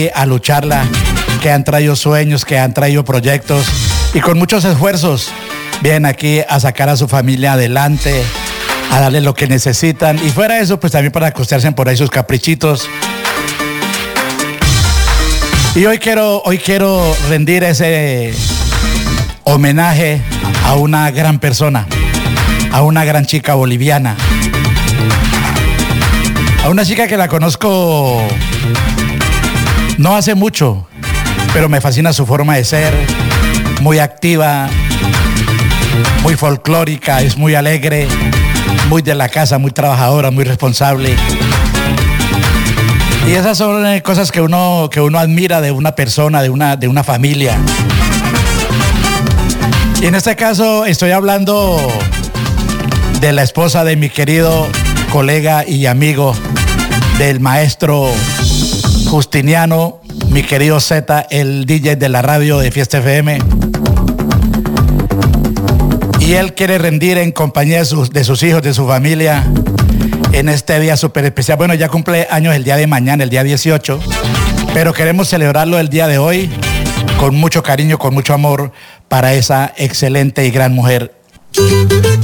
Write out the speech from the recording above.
a lucharla, que han traído sueños, que han traído proyectos y con muchos esfuerzos vienen aquí a sacar a su familia adelante, a darle lo que necesitan y fuera de eso pues también para costearse por ahí sus caprichitos. Y hoy quiero rendir ese homenaje a una gran persona, a una gran chica boliviana, a una chica que la conozco no hace mucho, pero me fascina su forma de ser, muy activa, muy folclórica, es muy alegre, muy de la casa, muy trabajadora, muy responsable. Y esas son cosas que uno admira de una persona, de una familia. Y en este caso estoy hablando de la esposa de mi querido colega y amigo, del maestro Justiniano, mi querido Z, el DJ de la radio de Fiesta FM. Y él quiere rendir en compañía de sus hijos, de su familia, en este día súper especial. Bueno, ya cumple años el día de mañana, el día 18, pero queremos celebrarlo el día de hoy con mucho cariño, con mucho amor para esa excelente y gran mujer.